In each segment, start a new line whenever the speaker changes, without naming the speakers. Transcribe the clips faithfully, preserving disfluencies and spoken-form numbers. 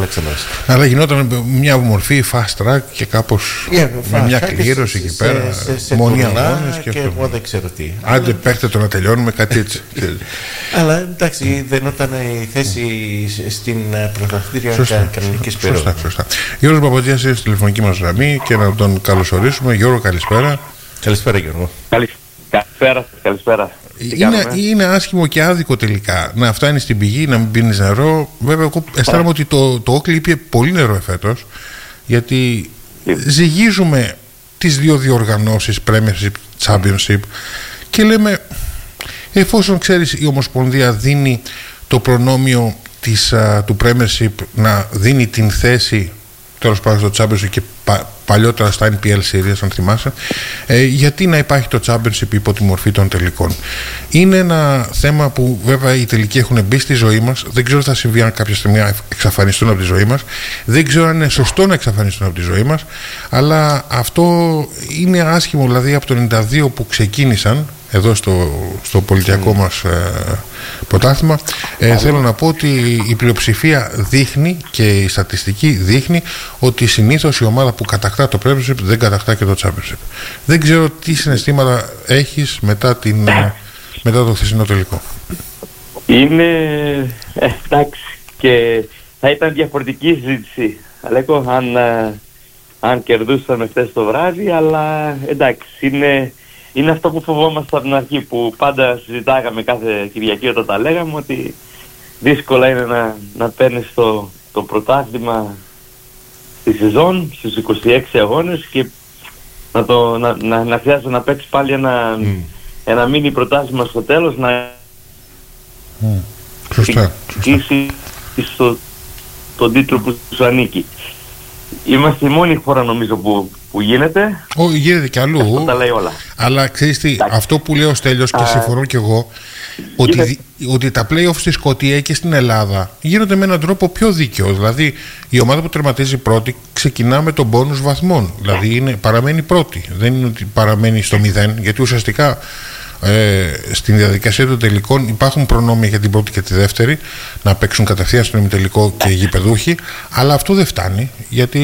Αλλά γινόταν μια μορφή fast track και κάπως yeah, με μια κλήρωση εκεί πέρα, μονή αγώνες και,
και εγώ δεν ξέρω τι.
Άντε παίχτε το να τελειώνουμε, κάτι έτσι.
Αλλά εντάξει, δεν ήταν η θέση στην πρωταθλήτρια κανονικής περίοδου.
Σωστά, σωστά. Γιώργος Παπαντζίας είναι στη τηλεφωνική μας γραμμή και να τον καλωσορίσουμε. Γιώργο, καλησπέρα.
Καλησπέρα, Γιώργο.
Καλησπέρα, καλησπέρα.
Είναι, είναι άσχημο και άδικο τελικά να φτάνει στην πηγή, να μην πίνεις νερό. Βέβαια, εγώ αισθάνομαι ότι το, το Όκλι είπε πολύ νερό εφέτος, γιατί ζυγίζουμε τις δύο διοργανώσεις, Premiership, Championship, και λέμε, εφόσον ξέρεις η Ομοσπονδία δίνει το προνόμιο της, α, του Premiership να δίνει την θέση τέλος πάντων στο Championship και πα, παλιότερα στα N P L Series, αν θυμάσαι, ε, γιατί να υπάρχει το Championship υπό τη μορφή των τελικών. Είναι ένα θέμα που βέβαια οι τελικοί έχουν μπει στη ζωή μας. Δεν ξέρω αν θα συμβεί αν κάποια στιγμή εξαφανιστούν από τη ζωή μας. Δεν ξέρω αν είναι σωστό να εξαφανιστούν από τη ζωή μας. Αλλά αυτό είναι άσχημο, δηλαδή από το ενενήντα δύο που ξεκίνησαν εδώ στο, στο πολιτιακό mm. μας ε, πρωτάθλημα, ε, θέλω να πω ότι η πλειοψηφία δείχνει και η στατιστική δείχνει ότι συνήθως η ομάδα που κατακτά το Premiership δεν κατακτά και το Championship. Δεν ξέρω τι συναισθήματα έχεις μετά, την, μετά το χθεσινό τελικό.
Είναι ε, εντάξει, και θα ήταν διαφορετική συζήτηση, Αλέκο, αν, αν κερδούσαμε χθες το βράδυ, αλλά εντάξει, είναι Είναι αυτό που φοβόμαστε από την αρχή, που πάντα συζητάγαμε κάθε Κυριακή όταν τα λέγαμε, ότι δύσκολα είναι να, να παίρνεις το, το πρωτάθλημα στη σεζόν, στους είκοσι έξι αγώνες, και να, το, να, να, να χρειάζεται να παίξεις πάλι ένα, mm. ένα μίνι πρωτάθλημα στο τέλος, να
mm. σωστά,
κλείσει στο, τον τίτλο που σου ανήκει. Είμαστε η μόνη χώρα νομίζω που, που γίνεται.
Όχι, γίνεται κι αλλού.
Αυτό τα λέει όλα.
Αλλά ξέρεις τι, αυτό που λέω ο Στέλιος και συμφωνώ κι εγώ, ότι, ότι τα play-off στη Σκωτία και στην Ελλάδα γίνονται με έναν τρόπο πιο δίκαιο. Δηλαδή η ομάδα που τερματίζει πρώτη ξεκινά με τον πόνους βαθμών. Δηλαδή είναι, παραμένει πρώτη. Δεν είναι ότι παραμένει στο μηδέν, γιατί ουσιαστικά Ε, στην διαδικασία των τελικών υπάρχουν προνόμια για την πρώτη και τη δεύτερη να παίξουν κατευθείαν στον ημιτελικό και γηπεδούχοι, αλλά αυτό δεν φτάνει, γιατί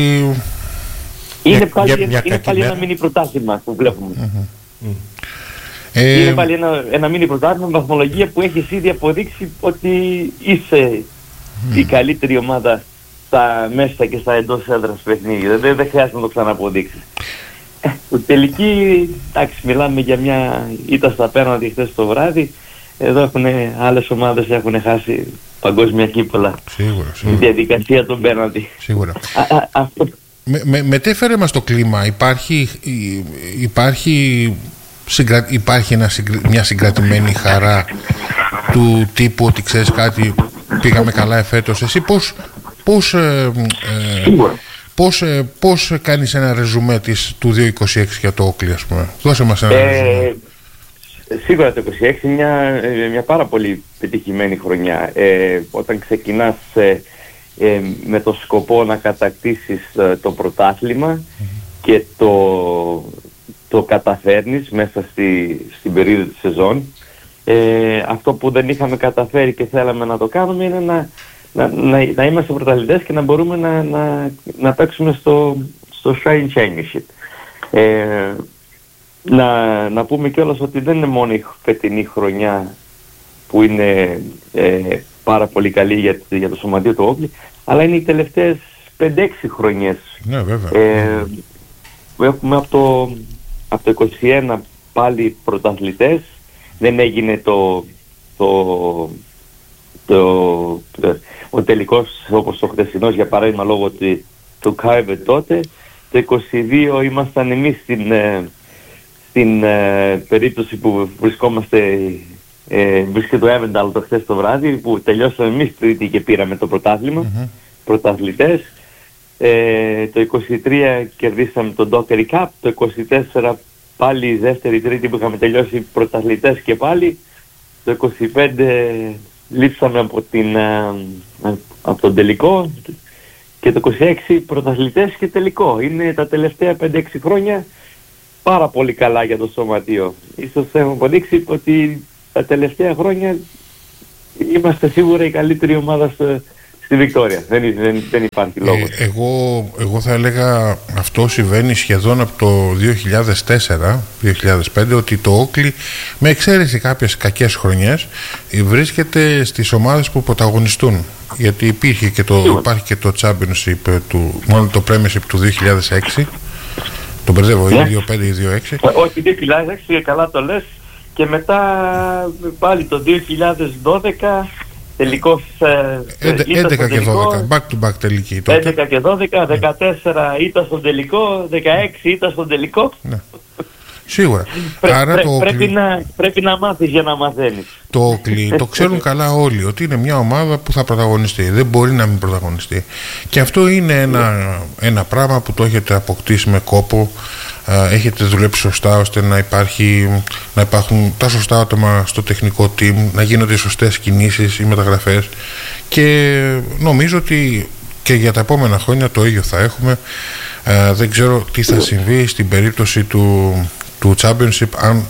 είναι για, πάλι, για, για είναι πάλι ένα μίνι πρωτάθλημα που βλέπουμε. Mm-hmm. Mm.
Ε,
είναι πάλι ένα, ένα μίνι πρωτάθλημα με βαθμολογία που έχεις ήδη αποδείξει ότι είσαι mm. η καλύτερη ομάδα στα μέσα και στα εντός έδρας παιχνίδι. Δεν, δεν χρειάζεται να το ξαναποδείξεις. Το τελική, εντάξει, μιλάμε για μια ήττα στα πέναλτι χθες το βράδυ. Εδώ έχουν, άλλες ομάδες έχουν χάσει παγκόσμια κύπελα.
Σίγουρα, σίγουρα.
Η διαδικασία των πέναλτι.
Σίγουρα.
Α, α, αυτό.
Με, με, μετέφερε μας το κλίμα. Υπάρχει, υπάρχει, συγκρα, υπάρχει ένα, μια συγκρατημένη χαρά του τύπου ότι ξέρεις κάτι, πήγαμε καλά εφέτος. Εσύ πώς, πώς ε, ε, Πώς, πώς κάνεις ένα ρεζουμέ της, του δύο είκοσι έξι για το Όκλι, ας πούμε? Δώσε μας ένα ε, ρεζουμέ.
Σίγουρα το είκοσι έξι είναι μια, μια πάρα πολύ πετυχημένη χρονιά. Ε, όταν ξεκινάς ε, ε, με το σκοπό να κατακτήσεις ε, το πρωτάθλημα mm-hmm. και το, το καταφέρνεις μέσα στη, στην περίοδο της σεζόν. Ε, αυτό που δεν είχαμε καταφέρει και θέλαμε να το κάνουμε είναι να Να, να, να είμαστε πρωταθλητές και να μπορούμε να, να, να παίξουμε στο, στο Australian Championship. Ε, να, να πούμε κιόλας ότι δεν είναι μόνο η φετινή χρονιά που είναι ε, πάρα πολύ καλή για, για το σωματείο του Όκλι, αλλά είναι οι τελευταίες πέντε έξι χρονιές.
Ναι, βέβαια.
Ε, που έχουμε από το, από το είκοσι ένα πάλι πρωταθλητές. Δεν έγινε το... το Το, ο τελικός όπως ο χθεσινός, για παράδειγμα, λόγω του, του COVID τότε. Το είκοσι δύο ήμασταν εμείς στην, ε, στην ε, περίπτωση που βρισκόμαστε, ε, βρίσκεται το Εύενταλ το χθες το βράδυ, που τελειώσαμε εμείς τρίτη και πήραμε το πρωτάθλημα, mm-hmm. πρωταθλητές. Ε, το είκοσι τρία κερδίσαμε τον Dockery Cup, το είκοσι τέσσερα πάλι η δεύτερη τρίτη που είχαμε τελειώσει πρωταθλητές και πάλι. Το είκοσι πέντε λείψαμε από, την, από τον τελικό και το είκοσι έξι πρωταθλητές και τελικό. Είναι τα τελευταία πέντε έξι χρόνια πάρα πολύ καλά για το σωματείο. Ίσως έχουμε αποδείξει ότι τα τελευταία χρόνια είμαστε σίγουρα η καλύτερη ομάδα στο, στη Βικτόρια. Δεν, δεν, δεν υπάρχει λόγος.
Ε, εγώ, εγώ θα έλεγα αυτό συμβαίνει σχεδόν από το δύο χιλιάδες τέσσερα δύο χιλιάδες πέντε, ότι το Oakley, με εξαίρεση κάποιες κακές χρονιές, βρίσκεται στις ομάδες που πρωταγωνιστούν. Γιατί υπήρχε και το, υπάρχει και το Championship, του, μόνο το Premiership του δύο χιλιάδες έξι. Τον μπερδεύω, ή δύο πέντε ή δύο έξι.
Όχι, δύο χιλιάδες έξι, καλά το λες. Και μετά πάλι το δύο χιλιάδες δώδεκα τελικώς
έντεκα και δώδεκα, back to back τελική τότε.
έντεκα και δώδεκα, δεκατέσσερα ήταν στον τελικό, δεκαέξι ήταν στον τελικό.
Ναι. Σίγουρα.
Πρέ,
Άρα
πρέ,
το
πρέπει,
Oakley,
να, πρέπει να μάθεις για να μαθαίνεις.
Το Oakley το ξέρουν καλά όλοι, ότι είναι μια ομάδα που θα πρωταγωνιστεί. Δεν μπορεί να μην πρωταγωνιστεί. Και αυτό είναι ένα, ένα πράγμα που το έχετε αποκτήσει με κόπο. Έχετε δουλέψει σωστά ώστε να, υπάρχει, να υπάρχουν τα σωστά άτομα στο τεχνικό team, να γίνονται οι σωστές κινήσεις, οι μεταγραφές, και νομίζω ότι και για τα επόμενα χρόνια το ίδιο θα έχουμε. Ε, δεν ξέρω τι θα συμβεί στην περίπτωση του, του Championship, αν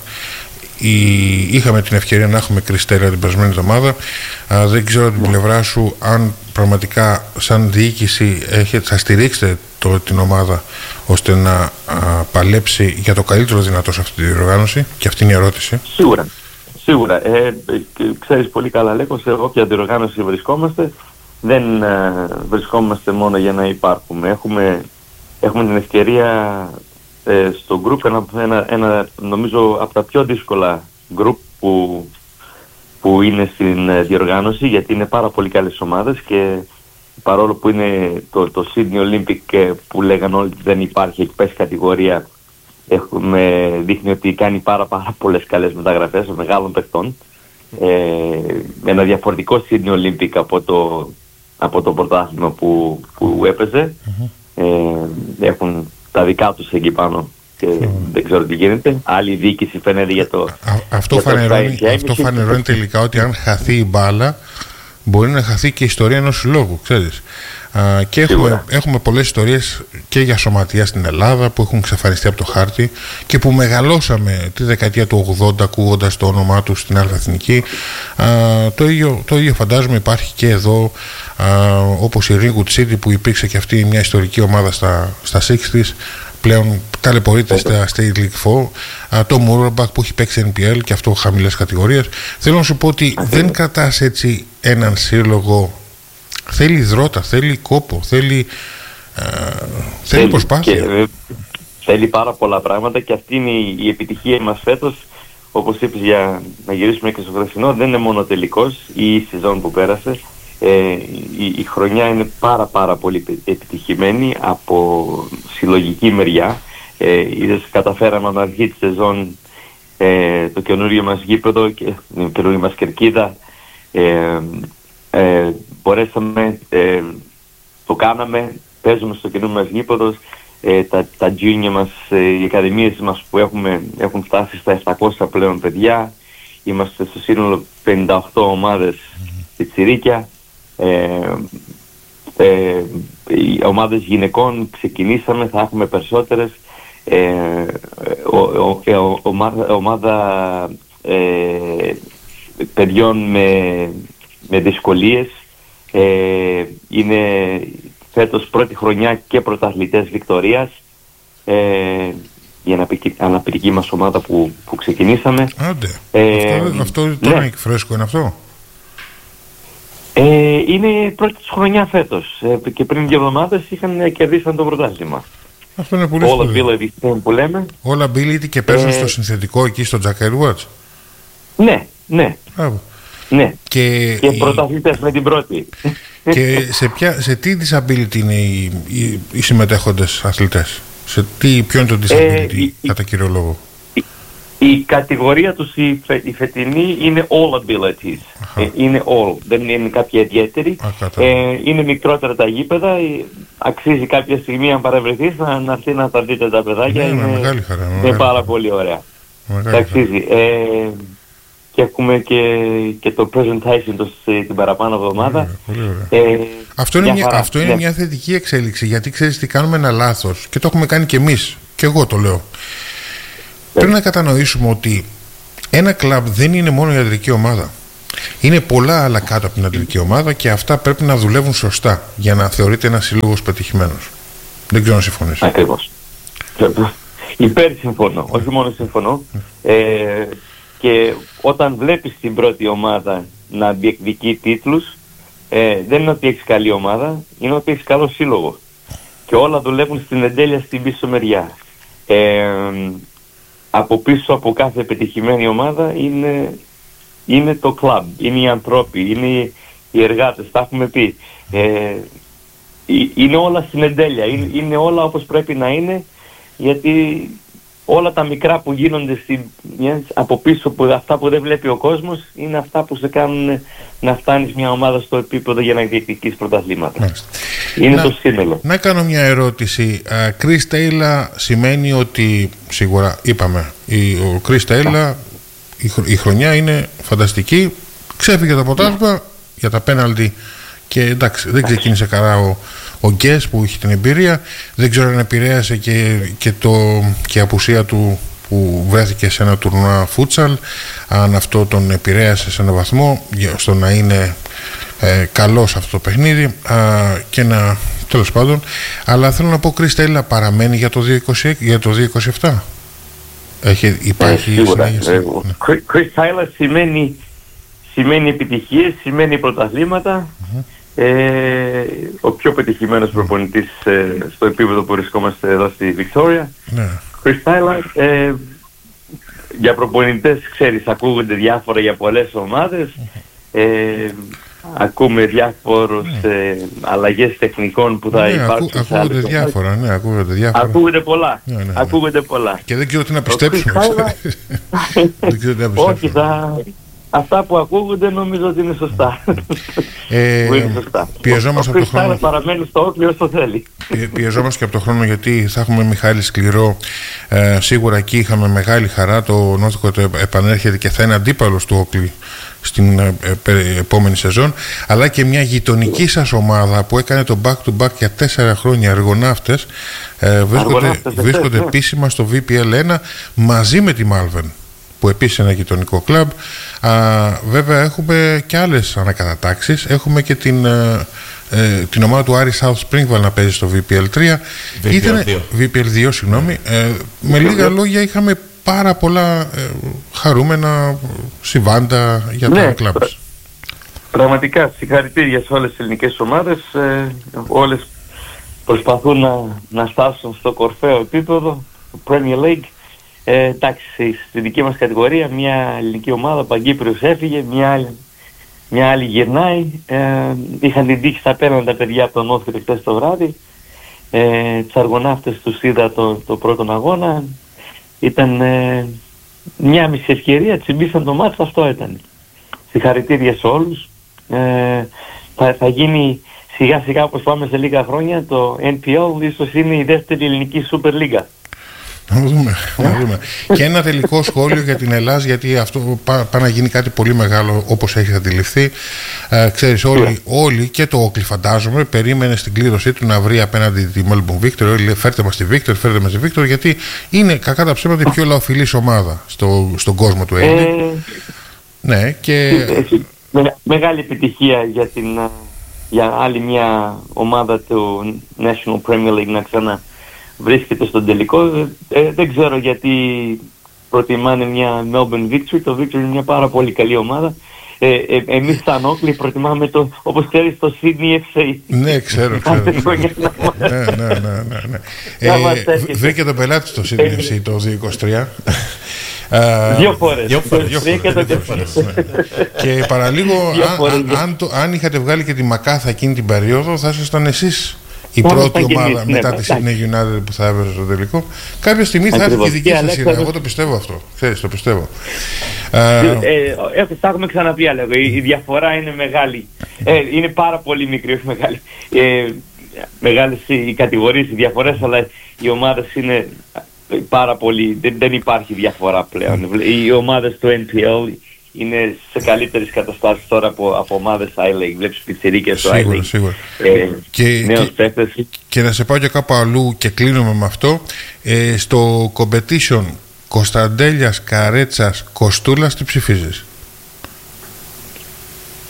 η, είχαμε την ευκαιρία να έχουμε Κριστέλα την περασμένη εβδομάδα. Ε, δεν ξέρω την πλευρά σου αν πραγματικά σαν διοίκηση έχετε, θα στηρίξετε το, την ομάδα ώστε να α, παλέψει για το καλύτερο δυνατό σε αυτή τη διοργάνωση, και αυτή είναι η ερώτηση.
Σίγουρα, σίγουρα. Ε, ξέρεις πολύ καλά, Λέκο, σε όποια διοργάνωση βρισκόμαστε, δεν ε, βρισκόμαστε μόνο για να υπάρχουμε. Έχουμε, έχουμε την ευκαιρία ε, στο group, ένα, ένα, ένα νομίζω από τα πιο δύσκολα group που, που είναι στην ε, διοργάνωση, γιατί είναι πάρα πολύ καλές ομάδες, και παρόλο που είναι το, το Sydney Olympic που λέγανε όλοι ότι δεν υπάρχει εκπαίδευση κατηγορία, έχουμε, δείχνει ότι κάνει πάρα, πάρα πολλές καλές μεταγραφές μεγάλων παιχτών. Ε, με ένα διαφορετικό Sydney Olympic από το, από το πρωτάθλημα που, που έπαιζε. Mm-hmm. Ε, έχουν τα δικά τους εκεί πάνω και mm. δεν ξέρω τι γίνεται. Άλλη διοίκηση φαίνεται για το...
Α, αυτό για φανερώνει, το αυτό φανερώνει τελικά ότι αν χαθεί η μπάλα, μπορεί να χαθεί και η ιστορία ενός συλλόγου, ξέρεις. Α, και έχουμε, έχουμε πολλές ιστορίες και για σωματεία στην Ελλάδα που έχουν εξαφανιστεί από το χάρτη και που μεγαλώσαμε τη δεκαετία του ογδόντα ακούγοντας το όνομά τους στην άλλη εθνική. Α, το, ίδιο, το ίδιο φαντάζομαι υπάρχει και εδώ, α, όπως η Ringwood City που υπήρξε και αυτή μια ιστορική ομάδα στα, στα εξήντα, πλέον ταλαιπωρείται στα State League φορ, το Moorback που έχει παίξει εν πι ελ και αυτό χαμηλές κατηγορίες. Θέλω να σου πω ότι δεν κρατάς έτσι έναν σύλλογο. Θέλει δρότα, θέλει κόπο, θέλει, ε, θέλει προσπάθεια. Και,
θέλει πάρα πολλά πράγματα, και αυτή είναι η, η επιτυχία μας φέτος. Όπως είπες, για να γυρίσουμε και στο χθεσινό, δεν είναι μόνο τελικός ή η σεζόν που πέρασε. Ε, η, η χρονιά είναι πάρα πάρα πολύ επιτυχημένη από συλλογική μεριά. Ε, είδες, καταφέραμε να αρχίσει τη σεζόν ε, το καινούριο μας γήπεδο και την καινούργια μας κερκίδα. Ε, ε, μπορέσαμε, ε, το κάναμε, παίζουμε στο καινούριο μας γήπεδο. Ε, τα, τα junior μας, ε, οι ακαδημίες μας που έχουμε, έχουν φτάσει στα επτακόσια πλέον παιδιά. Είμαστε στο σύνολο πενήντα οκτώ ομάδες πιτσιρίκια. Ε, ε, οι ομάδες γυναικών ξεκινήσαμε, θα έχουμε περισσότερες. Ε, ο, ο, ο, ομάδα, ομάδα ε, παιδιών με, με δυσκολίες. Ε, είναι φέτος πρώτη χρονιά και πρωταθλητές Βικτορίας. Ε, η αναπηρική, αναπηρική μας ομάδα που, που ξεκινήσαμε.
Άντε, ε, αυτό, αυτό τώρα ναι. Φρέσκο είναι αυτό.
Ε, είναι η πρώτη της χρονιά φέτος, ε, και πριν δύο εβδομάδες είχαν κερδίσει το πρωτάθλημα.
Αυτό είναι πολύ
Όλα ability που λέμε.
Όλα ability και παίζουν ε, στο συνθετικό εκεί στο Jack Edwards.
Ναι, ναι.
Άβο.
Ναι.
Και,
και πρωταθλητές με την πρώτη.
Και σε, ποια, σε τι disability είναι οι, οι, οι συμμετέχοντες αθλητές? Σε τι, ποιο είναι το disability ε, κατά κύριο λόγο?
Η κατηγορία τους η, φε, η φετινή είναι all abilities. Ε, είναι all, δεν είναι κάποια ιδιαίτερη. Α, ε, είναι μικρότερα τα γήπεδα. Ε, αξίζει κάποια στιγμή αν παρευρεθείς να, να έρθει να τα δείτε τα παιδάκια.
Ναι,
είναι,
με μεγάλη χαρά, με
είναι
μεγάλη
πάρα
χαρά.
πολύ ωραία. Τα αξίζει. Ε, και έχουμε και, και το presentation το, την παραπάνω εβδομάδα.
Πολύ ωραία, πολύ ωραία. Ε, αυτό είναι, μια,
χαρά,
αυτό είναι
ναι.
μια θετική εξέλιξη, γιατί ξέρεις τι, κάνουμε ένα λάθος και το έχουμε κάνει και εμείς. Και εγώ το λέω. Πρέπει να κατανοήσουμε ότι ένα κλαμπ δεν είναι μόνο ιατρική ομάδα. Είναι πολλά άλλα κάτω από την αντρική ομάδα και αυτά πρέπει να δουλεύουν σωστά για να θεωρείται ένας σύλλογος πετυχημένος. Δεν ξέρω να συμφωνήσω.
Ακριβώς. Υπέρ συμφωνώ, όχι μόνο συμφωνώ. Ε, και όταν βλέπεις την πρώτη ομάδα να διεκδικεί τίτλους, ε, δεν είναι ότι έχεις καλή ομάδα, είναι ότι έχεις καλό σύλλογο. Και όλα δουλεύουν στην εντέλεια στην πίσω μεριά. Ε, από πίσω από κάθε πετυχημένη ομάδα είναι, είναι το κλαμπ, είναι οι ανθρώποι, είναι οι εργάτες, τα έχουμε πει. Ε, είναι όλα στην εντέλεια, είναι, είναι όλα όπως πρέπει να είναι, γιατί όλα τα μικρά που γίνονται στην, από πίσω, που, αυτά που δεν βλέπει ο κόσμος, είναι αυτά που σε κάνουν να φτάνεις μια ομάδα στο επίπεδο για να διεκδικείς πρωταθλήματα. Είναι να, το σύνολο.
Να κάνω μια ερώτηση. Chris Taylor σημαίνει ότι, σίγουρα είπαμε, ο Chris Taylor η, η χρονιά είναι φανταστική, ξέφυγε το ποτάσμα yeah. για τα πέναλτι και εντάξει, δεν ξεκίνησε καλά ο ο Γκες που είχε την εμπειρία, δεν ξέρω αν επηρέασε και, και, το, και η απουσία του που βρέθηκε σε ένα τουρνουά φούτσαλ, αν αυτό τον επηρέασε σε έναν βαθμό στο να είναι ε, καλός αυτό το παιχνίδι α, και να, τέλος πάντων, αλλά θέλω να πω, Chris Taylor παραμένει για το δύο είκοσι, για το δύο είκοσι επτά. Έχει, υπάρχει
ε, συνέχεια. Ε, Chris Taylor σημαίνει, σημαίνει επιτυχίες, σημαίνει πρωταθλήματα. Mm-hmm. Ε, ο πιο πετυχημένος προπονητής ε, στο επίπεδο που βρισκόμαστε εδώ στη Βικτόρια. Ναι. Chris Taylor, ε, για προπονητές, ξέρεις, ακούγονται διάφορα για πολλές ομάδες, ε, ακούμε διάφορους ε, αλλαγές τεχνικών που θα ναι, υπάρξουν. Ακού,
ακούγονται διάφορα, ναι, ακούγονται διάφορα.
Ακούγονται πολλά, ναι, ναι, ναι. ακούγονται πολλά.
Και δεν ξέρω τι να πιστέψουμε.
Όχι, θα... Αυτά που ακούγονται νομίζω ότι είναι σωστά.
Ε, είναι σωστά. Πιεζόμαστε
ο,
από το χρόνο.
Παραμένει στο όκλειο όσο θέλει.
Πιεζόμαστε και από το χρόνο, γιατί θα έχουμε Μιχάλη Σκληρό. Ε, σίγουρα εκεί είχαμε μεγάλη χαρά. Το Νότικο επανέρχεται και θα είναι αντίπαλος του Όκλη στην ε, ε, επόμενη σεζόν. Αλλά και μια γειτονική σας ομάδα που έκανε το back to back για τέσσερα χρόνια, Αργοναύτες, ε, βρίσκονται, βρίσκονται ναι. επίσημα στο βι πι ελ ένα μαζί με τη Malvern, που επίσης είναι ένα γειτονικό κλαμπ. Α, βέβαια έχουμε και άλλες ανακατατάξεις. Έχουμε και την, ε, ε, την ομάδα του Άρη South Springvale να παίζει στο βι πι ελ τρία. βι πι ελ δύο, συγγνώμη. Ε, με λίγα λόγια, είχαμε πάρα πολλά ε, χαρούμενα συμβάντα για τα ναι, κλαμπς.
Πραγματικά συγχαρητήρια σε όλες τις ελληνικές ομάδες. Ε, όλες προσπαθούν να, να φτάσουν στο κορφαίο επίπεδο του Premier League. Ε, εντάξει, στη δική μας κατηγορία μια ελληνική ομάδα, Παγκύπριος έφυγε, μια άλλη, μια άλλη γυρνάει. Ε, είχαν την τύχη στα πέναντι τα παιδιά από τον Νόθρη χτες το βράδυ. Ε, τους Αργοναύτες τους είδα το, το πρώτον αγώνα. Ήταν ε, μια μισή ευκαιρία, τσιμπήσαν το μάτς, αυτό ήταν. Συγχαρητήρια σε όλους. Ε, θα, θα γίνει σιγά σιγά, όπως πάμε σε λίγα χρόνια, το εν πι ελ ίσως είναι η δεύτερη ελληνική Super League.
Να δούμε, να δούμε. Και ένα τελικό σχόλιο για την Ελλάδα, γιατί αυτό πάει πά να γίνει κάτι πολύ μεγάλο, όπως έχεις αντιληφθεί. Ε, ξέρεις, όλοι, όλοι και το Όκλι, φαντάζομαι, περίμενε στην κλήρωσή του να βρει απέναντι τη Melbourne Victory. Όλοι λέει, φέρτε μας τη Victory, φέρτε μας τη Victory, γιατί είναι κακά τα ψέματα η πιο λαοφιλής ομάδα στο, στον κόσμο του Έλληνα. Ε, ναι, και...
Με, μεγάλη επιτυχία για, την, για άλλη μια ομάδα του National Premier League να ξανά βρίσκεται στον τελικό. Ε, δεν ξέρω γιατί προτιμάνε μια Melbourne Victory. Το Victory είναι μια πάρα πολύ καλή ομάδα. Ε, ε, εμείς σαν Όκλι προτιμάμε το, όπως ξέρεις, το Sydney εφ σι.
Ναι, ξέρω, ξέρω. ναι, ναι, ναι, ναι, ναι. ε, βρήκε τον πελάτη στο Sydney εφ σι το δύο είκοσι τρία.
Δύο φορές.
Δύο φορές. Δύο φορές, δύο φορές ναι. Και παραλίγο, αν, αν, το, αν είχατε βγάλει και τη Μακάθα εκείνη την περίοδο, θα ήσασταν εσείς η Μόνο πρώτη ομάδα μετά ναι, τη Sydney United που θα έβρεσε στο τελικό. Κάποια στιγμή θα έρθει και η δική σας σειρά. Εγώ το πιστεύω αυτό. Ξέρεις, το πιστεύω.
Ε, τα έχουμε ξαναπεί, αλλά η διαφορά είναι μεγάλη. Ε, είναι πάρα πολύ μικρή, όχι μεγάλη. Ε, μεγάλες οι κατηγορίες, οι διαφορές, αλλά οι ομάδες είναι πάρα πολύ. Δεν, δεν υπάρχει διαφορά πλέον. Οι ομάδες του εν πι ελ είναι σε καλύτερες καταστάσεις τώρα από, από ομάδες I-League. Βλέπεις πιτσιρίκες στο I-League.
Σίγουρα, σίγουρα. Ε, και, και, και να σε πάω και κάπου αλλού και κλείνουμε με αυτό. Ε, στο competition Κωνσταντέλιας, Καρέτσας, Κοστούλας, τι ψηφίζεις?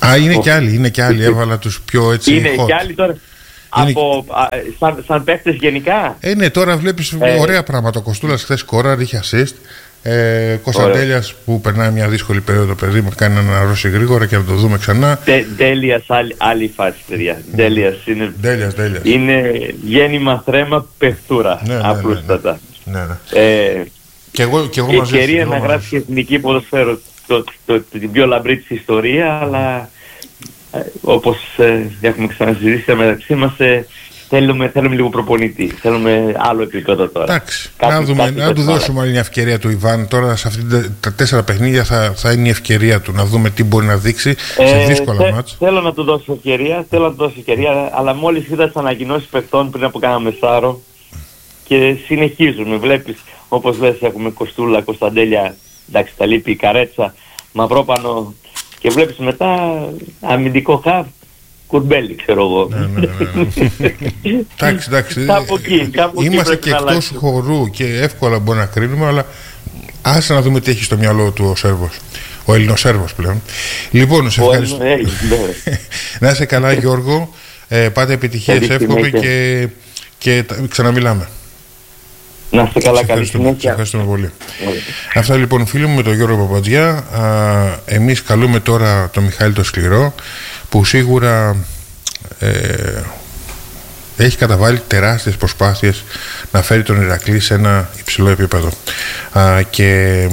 Α, είναι κι άλλοι, είναι κι άλλοι, έβαλα τους πιο έτσι
είναι
hot.
κι άλλοι τώρα, είναι... από, α, σαν, σαν παίκτες γενικά.
Ε, ναι, τώρα βλέπεις ε... ωραία πράγματα. Ο Κοστούλας χθες σκόραρ, είχε assist. Ε, Κωνσταντέλιας που περνάει μια δύσκολη περίοδο, παιδί μου, κάνει να αναρρώσει γρήγορα και να το δούμε ξανά.
Ντέλιας, άλλη, άλλη φάση, παιδιά. Ντέλιας είναι,
Ντέλιας, Ντέλιας.
είναι γέννημα θρέμα παιχτούρα, ναι, ναι, απλούστατα.
Ναι, ναι, ναι. Ε, και εγώ, και εγώ
η
μαζί,
ευκαιρία να γράψει και εθνική ποδοσφαίρο το, το, το, την πιο λαμπρή της ιστορία, αλλά ε, όπως ε, έχουμε ξανασυζητήσει μεταξύ μας, ε, Θέλουμε, θέλουμε λίγο προπονητή. Θέλουμε άλλο επίπεδο τώρα.
Εντάξει. Κάτι, να, δούμε, να του δώσουμε άλλη μια ευκαιρία του Ιβάν. Τώρα σε αυτή τα τέσσερα παιχνίδια θα, θα είναι η ευκαιρία του να δούμε τι μπορεί να δείξει ε, σε δύσκολα θε, μάτς.
Θέλω να του δώσω ευκαιρία, θέλω να του δώσω ευκαιρία, αλλά μόλις είδα τις ανακοινώσεις παιχτών πριν από κάνα μεσάρο και συνεχίζουμε. Βλέπεις, όπως λες, έχουμε Κοστούλα, Κωνσταντέλια, εντάξει, τα λείπει η Καρέτσα, Μαυρόπανο και βλέπεις μετά αμυντικό χαβ. Κουρμπέλι, ξέρω εγώ.
Εντάξει, εντάξει. Είμαστε και εκτός χορού και εύκολα μπορεί να κρίνουμε, αλλά άσε να δούμε τι έχει στο μυαλό του ο Σέρβος. Ο Ελληνοσέρβος πλέον. Λοιπόν, σε ευχαριστώ. Να είσαι καλά, Γιώργο. Πάτε επιτυχίες, εύχομαι και, και ξαναμιλάμε.
Να είστε καλά, καλή συνέχεια.
Ευχαριστούμε πολύ. Yeah. Αυτά λοιπόν, φίλοι μου, με τον Γιώργο Παπατζιά. Εμείς καλούμε τώρα τον Μιχάλη το Σκληρό, που σίγουρα ε, έχει καταβάλει τεράστιες προσπάθειες να φέρει τον Ηρακλή σε ένα υψηλό επίπεδο. Α, και,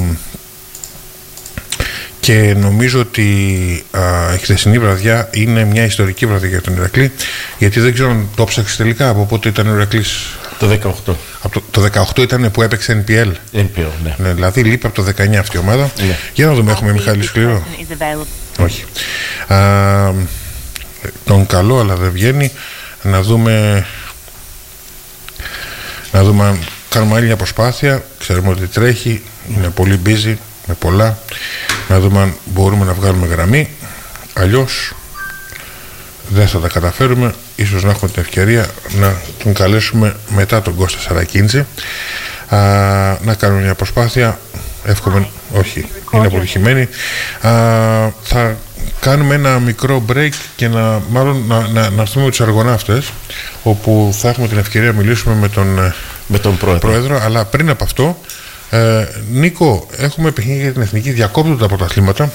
και νομίζω ότι α, η χθεσινή βραδιά είναι μια ιστορική βραδιά για τον Ηρακλή, γιατί δεν ξέρω αν το ψάξεις τελικά από πότε ήταν ο Ηρακλής.
Το δεκαοκτώ.
Από το, το δεκαοκτώ ήταν που έπαιξε εν πι ελ.
εν πι ελ, ναι.
Ναι, δηλαδή λείπει από το δεκαεννιά αυτή η ομάδα. Yeah. Για να δούμε, έχουμε Μιχάλη Σκληρό. Όχι. Α, τον καλό, αλλά δεν βγαίνει. Να δούμε. Να δούμε αν κάνουμε άλλη μια προσπάθεια. Ξέρουμε ότι τρέχει. Είναι πολύ busy με πολλά. Να δούμε αν μπορούμε να βγάλουμε γραμμή. Αλλιώς δεν θα τα καταφέρουμε. Ίσως να έχουμε την ευκαιρία να τον καλέσουμε μετά τον Κώστα Σαρακίντζη. Α, να κάνουμε μια προσπάθεια. Εύχομαι, όχι, είναι αποτυχημένη. Α, θα κάνουμε ένα μικρό break και να, μάλλον να, να, να έρθουμε με τους αργοναύτες, όπου θα έχουμε την ευκαιρία να μιλήσουμε με τον,
με τον πρόεδρο.
πρόεδρο. Αλλά πριν από αυτό, ε, Νίκο, έχουμε παιχνίδια για την εθνική, διακόπτουν τα πρωταθλήματα.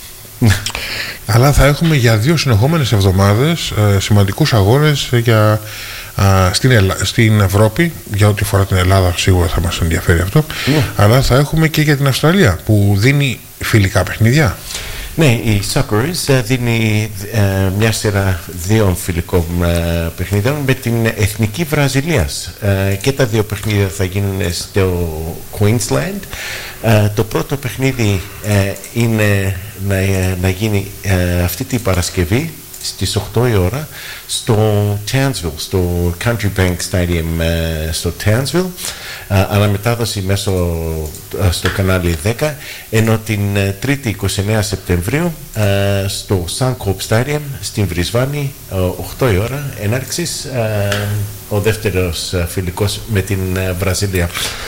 Αλλά θα έχουμε για δύο συνεχόμενες εβδομάδες ε, σημαντικούς αγώνες για, ε, στην, Ελλά... στην Ευρώπη. Για ό,τι φορά την Ελλάδα σίγουρα θα μας ενδιαφέρει αυτό. Yeah. Αλλά θα έχουμε και για την Αυστραλία που δίνει φιλικά παιχνίδια.
Ναι, η Socceroos δίνει ε, μια σειρά δύο φιλικών ε, παιχνίδων με την Εθνική Βραζιλίας. Ε, και τα δύο παιχνίδια θα γίνουν στο Queensland. Ε, το πρώτο παιχνίδι ε, είναι να, να γίνει ε, αυτή την Παρασκευή στις οκτώ η ώρα στο Townsville, στο Country Bank Stadium ε, στο Townsville. Uh, αναμετάδοση μέσω uh, στο κανάλι δέκα, ενώ την uh, Τρίτη είκοσι εννέα Σεπτεμβρίου uh, στο Suncorp Stadium στην Βρισβάνη uh, οκτώ η ώρα έναρξης uh, ο δεύτερος uh, φιλικός με την uh, Βραζιλία.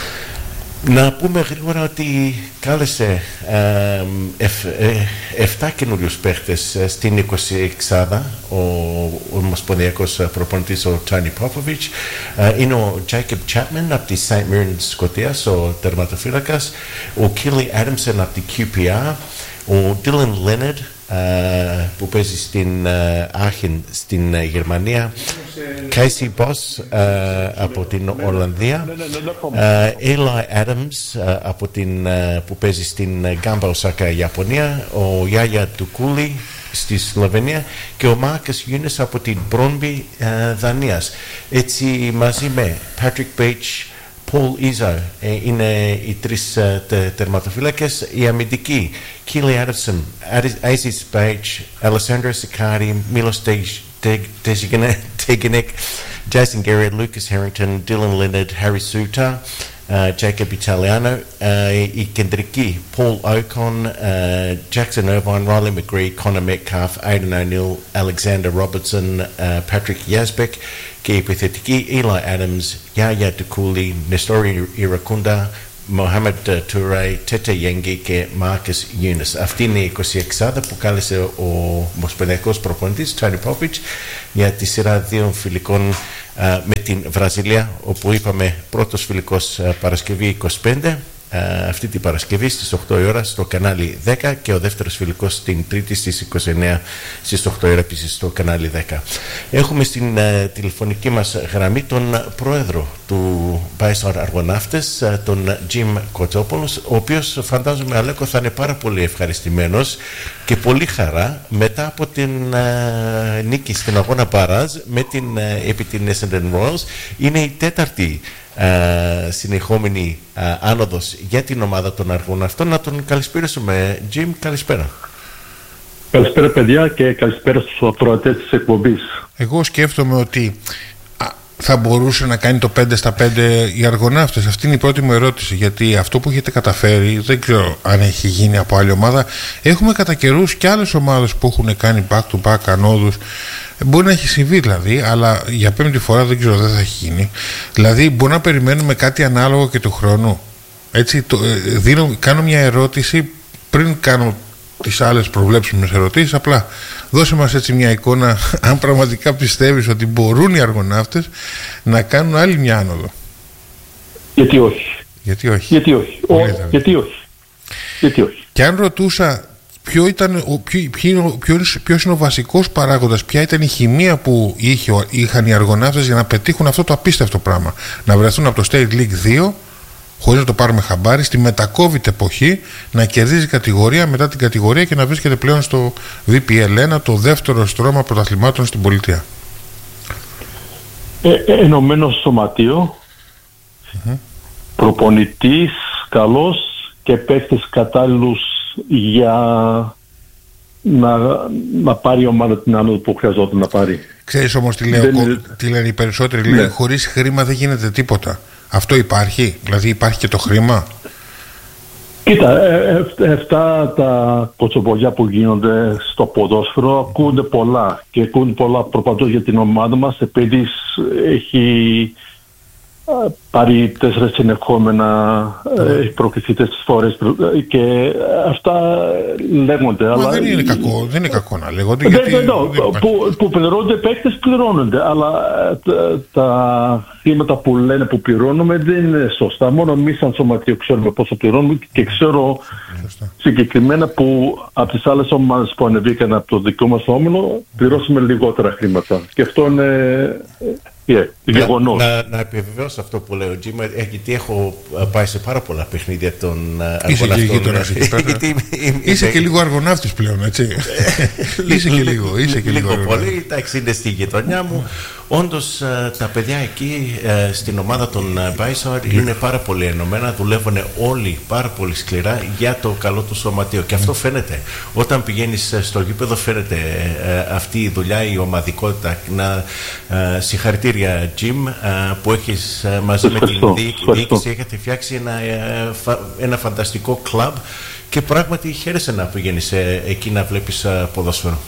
Να πούμε γρήγορα ότι κάλεσε ε, εφ, ε, εφτά καινούριους παίχτες στην εικοσιεξάδα ο, ο ομοσπονδιακός προπονητής ο Τάνι Πόποβιτς. Ε, είναι ο Jacob Chapman από τη Saint Mirren Σκωτίας, ο τερματοφύλακας, ο Killy Adamson από τη κιου πι αρ, ο Dylan Leonard Uh, που παίζει στην Άχεν uh, στην uh, Γερμανία, Casey Boss uh, από την Ολλανδία, uh, Eli Adams uh, από την, uh, που παίζει στην Gamba Osaka Ιαπωνία, ο Γιάγια Τουκούλη στη Σλοβενία και ο Μάρκας Γιούνες από την Brøndby uh, Δανίας. Έτσι μαζί με Patrick Beach, Paul Izzo ε, είναι οι τρεις ε, τε, τερματοφύλακες. Η αμυντική Keely Adamson, Aziz Beige, Alessandro Siccardi, Milos Tegenek, Jason Garrett, Lucas Harrington, Dylan Leonard, Harry Suter, uh, Jacob Italiano. Uh, η κεντρική Paul Ocon, uh, Jackson Irvine, Riley McGree, Connor Metcalf, Aidan O'Neill, Alexander Robertson, uh, Patrick Yazbek. Και η επιθετική Eli Adams, Yaya Tukuli, Nestori Irakunda, Mohamed Touré, Tete Yengi και Marcus Yunus. Αυτή είναι η εικοσιεξάδα που κάλεσε ο ομοσπονδιακός προπονητής Tony Popovic για τη σειρά δύο φιλικών α, με την Βραζιλία, όπου είπαμε πρώτος φιλικός α, Παρασκευή είκοσι πέντε, α, αυτή την Παρασκευή στις οκτώ η ώρα στο κανάλι δέκα, και ο δεύτερος φιλικός την Τρίτη στις είκοσι εννέα στις οκτώ η ώρα επίσης στο κανάλι δέκα. Έχουμε στην α, τηλεφωνική μας γραμμή τον πρόεδρο του Bison Αργοναύτες, τον Jim Kotsopoulos, ο οποίος φαντάζομαι, Αλέκο, θα είναι πάρα πολύ ευχαριστημένος και πολύ χαρά μετά από την uh, νίκη στην αγώνα Μπαράζ με την, uh, επί την Essendon Royals. Είναι η τέταρτη uh, συνεχόμενη uh, άνοδος για την ομάδα των Αργοναυτών. Να τον καλησπέρισουμε. Jim, καλησπέρα.
Καλησπέρα παιδιά, και καλησπέρα στους ακροατές της εκπομπής.
Εγώ σκέφτομαι ότι θα μπορούσε να κάνει το πέντε στα πέντε οι Αργοναύτες. Αυτή είναι η πρώτη μου ερώτηση, γιατί αυτό που έχετε καταφέρει δεν ξέρω αν έχει γίνει από άλλη ομάδα. Έχουμε κατά καιρούς και άλλες ομάδες που έχουν κάνει back to back ανόδους. Μπορεί να έχει συμβεί δηλαδή, αλλά για πέμπτη φορά δεν ξέρω, δεν θα έχει γίνει. Δηλαδή μπορεί να περιμένουμε κάτι ανάλογο και του χρόνου. Έτσι, το, δίνω, κάνω μια ερώτηση πριν κάνω τις άλλες προβλέψιμες ερωτήσεις. Απλά δώσε μας έτσι μια εικόνα, αν πραγματικά πιστεύεις ότι μπορούν οι Αργοναύτες να κάνουν άλλη μια άνοδο.
Γιατί όχι.
Γιατί όχι.
Γιατί όχι. Ο, γιατί όχι. Γιατί όχι.
Και αν ρωτούσα ποιο ήταν, ο, ποιο, ποιο, ποιος, ποιος είναι ο βασικός παράγοντας, ποια ήταν η χημεία που είχε, είχαν οι Αργοναύτες για να πετύχουν αυτό το απίστευτο πράγμα, να βρεθούν από το State League δύο, χωρίς να το πάρουμε χαμπάρι, στη μετακόβητη εποχή, να κερδίζει κατηγορία μετά την κατηγορία και να βρίσκεται πλέον στο βι πι ελ ένα, το δεύτερο στρώμα πρωταθλημάτων στην πολιτεία.
Ε, ε, ενωμένο σωματείο, mm-hmm. προπονητής καλός και παίκτες κατάλληλους για να, να πάρει η ομάδα την άνοδο που χρειαζόταν να πάρει.
Ξέρεις όμως τι, λέω, δεν... τι λένε οι περισσότεροι, ναι. Λέει, χωρίς χρήμα δεν γίνεται τίποτα. Αυτό υπάρχει, δηλαδή υπάρχει και το χρήμα.
Κοίτα, ε, ε, αυτά τα κοτσομπολιά που γίνονται στο ποδόσφαιρο ακούγονται πολλά και ακούγονται πολλά προπαντός για την ομάδα μας, επειδή έχει πάρει τέσσερα συνεχόμενα, έχει προκριθεί τέσσερις φορές και αυτά λέγονται.
Μα
αλλά...
δεν είναι κακό, δεν είναι κακό να λέγονται.
Δεν,
γιατί
δεν, δεν που, που πληρώνονται παίκτες πληρώνονται, αλλά τα, τα χρήματα που λένε που πληρώνουμε δεν είναι σωστά. Μόνο εμείς σαν σωματείο ξέρουμε πόσο πληρώνουμε και ξέρω σωστά. Συγκεκριμένα που από τις άλλες ομάδες που ανεβήκαν από το δικό μας όμιλο πληρώσουμε λιγότερα χρήματα. Και αυτό είναι... Yeah,
να, να, να επιβεβαιώσω αυτό που λέει ο Τζιμ, γιατί έχω πάει σε πάρα πολλά παιχνίδια των Αργοναυτών.
Είσαι και λίγο Αργοναύτης πλέον, έτσι. Είσαι και λίγο, είσαι και λίγο
πολύ, εντάξει, είναι στη γειτονιά μου. Όντως τα παιδιά εκεί στην ομάδα των Bison είναι πάρα πολύ ενωμένα, δουλεύουν όλοι πάρα πολύ σκληρά για το καλό του σωματείο και αυτό φαίνεται. Όταν πηγαίνεις στο γήπεδο φαίνεται αυτή η δουλειά, η ομαδικότητα. Να συγχαρητήρια Jim που έχεις μαζί με την διοίκηση, έχετε φτιάξει ένα, ένα φανταστικό κλαμπ και πράγματι χαίρεσαι να πηγαίνεις εκεί να βλέπεις ποδόσφαιρο.